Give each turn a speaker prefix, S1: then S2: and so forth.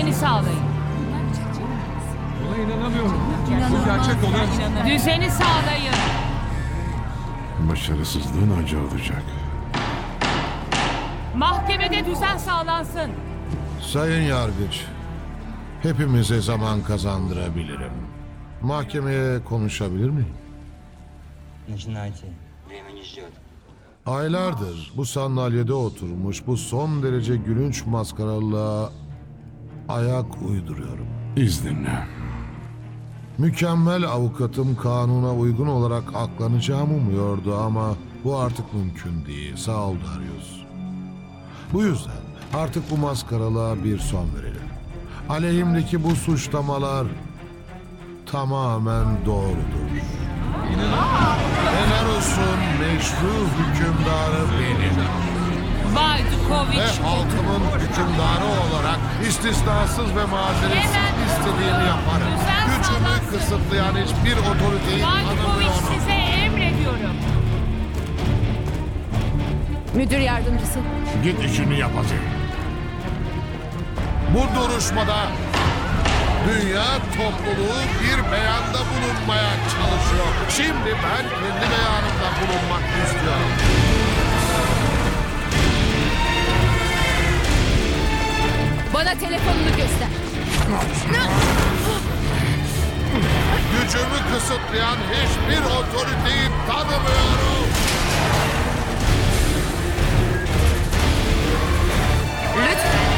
S1: Düzeni sağlayın.
S2: Buna inanamıyorum. Bu gerçek olan.
S1: Düzeni sağlayın.
S3: Başarısızlığın acı olacak.
S1: Mahkemede düzen sağlansın.
S3: Sayın Yargıç, hepimize zaman kazandırabilirim. Mahkemeye konuşabilir miyim?
S4: Начинайте. Время не ждет.
S3: Aylardır bu sandalyede oturmuş bu son derece gülünç maskaralığa ayak uyduruyorum.
S5: İzninle.
S3: Mükemmel avukatım kanuna uygun olarak aklanacağımı umuyordu ama bu artık mümkün değil. Sağ ol Darius. Bu yüzden artık bu maskaralığa bir son verelim. Aleyhimdeki bu suçlamalar tamamen doğrudur. Belarus'un meşru hükümdarı benim.
S1: Bay
S3: Ve
S1: Dukoviç.
S3: halkımın hükümdarı olarak istisnasız ve mazeretsiz
S1: Hemen
S3: istediğimi yaparım.
S1: düzen
S3: Gücümü
S1: sağlansın.
S3: kısıtlayan hiçbir otoriteyi
S1: Bay Dukoviç
S3: tanımıyorum.
S1: size emrediyorum.
S6: Müdür yardımcısı.
S5: Git işini yap hadi.
S3: Bu duruşmada dünya topluluğu bir beyanda bulunmaya çalışıyor. Şimdi ben kendi beyanımda bulunmak istiyorum.
S6: Bana telefonunu göster.
S3: Gücümü kısıtlayan hiçbir otoriteyi tanımıyorum.
S6: Lütfen.